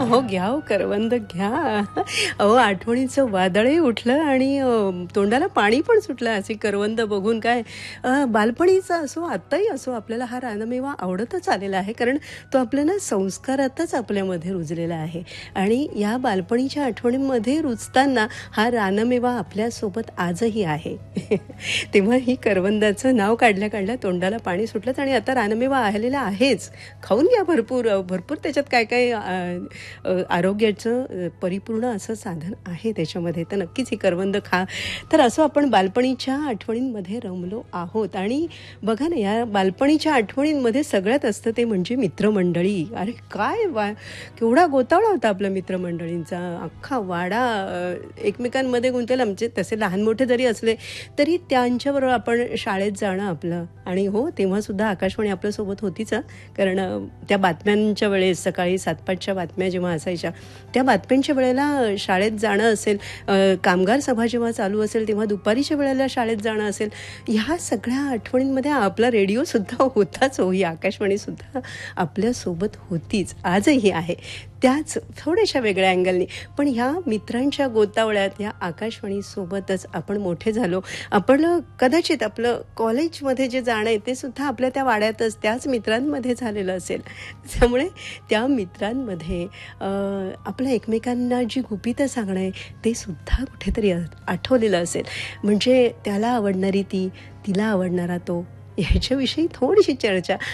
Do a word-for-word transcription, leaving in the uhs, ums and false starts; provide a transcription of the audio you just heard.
हो घ्या हो करवंद घ्या. अहो आठवणीचं वादळही उठलं आणि अ, तोंडाला पाणी पण सुटलं असे करवंद बघून. काय अ, बालपणीचा असो आत्ताही असो आपल्याला हा रानमेवा आवडतच आलेला आहे, कारण तो आपल्या ना संस्कारातच आपल्यामध्ये रुजलेला आहे. आणि या बालपणीच्या आठवणींमध्ये रुजताना हा रानमेवा आपल्यासोबत आजही आहे. तेव्हा ही करवंदाचं नाव काढल्या काढल्या तोंडाला पाणी सुटलं. आणि आता रानमेवा आलेला आहेच, खाऊन घ्या भरपूर भरपूर. त्याच्यात काय काय अ, अ, आरोग्याचं अ, परिपूर्ण असं साधन आहे त्याच्यामध्ये, तर नक्कीच ही करवंद खा. तर असं आपण बालपणीच्या आठवणींमध्ये रमलो आहोत. आणि बघा ना, या बालपणीच्या आठवणींमध्ये सगळ्यात असतं ते म्हणजे मित्रमंडळी. अरे काय वा केवढा गोतावळा होता आपल्या मित्रमंडळींचा. अख्खा वाडा अ, एकमेकांमध्ये गुंतलेला. आमचे तसे लहान मोठे जरी असले तरी त्यांच्याबरोबर आपण शाळेत जाणं आपलं. आणि हो तेव्हासुद्धा आकाशवाणी आपल्यासोबत होतीच हं. कारण अ, त्या बातम्यांच्या वेळेस सकाळी सात पाचच्या बातम्या जेव्हा असायच्या, त्या बातम्यांच्या वेळेला शाळेत जाणं असेल, अ, कामगार सभा जेव्हा चालू असेल तेव्हा दुपारीच्या वेळेला शाळेत जाणं असेल, ह्या सगळ्या आठवणींमध्ये आपला रेडिओसुद्धा होताच हो. ही आकाशवाणीसुद्धा आपल्यासोबत होतीच, आजही आहे. त्याच थोड्याशा वेगळ्या अँगलनी, पण ह्या मित्रांच्या गोतावळ्यात या आकाशवाणीसोबतच आपण मोठे झालो. आपण कदाचित आपलं कॉलेजमध्ये जे जाणं आहे ते सुद्धा आपल्या त्या वाड्यातच त्याच मित्रांमध्ये झालेलं असेल. त्यामुळे त्या मित्रांमध्ये अ, आपल्या एकमेकांना जी गुपितं सांगणं आहे ते सुद्धा कुठेतरी आठवलेलं असेल. म्हणजे त्याला आवडणारी ती, तिला आवडणारा तो, ह्याच्याविषयी थोडीशी चर्चा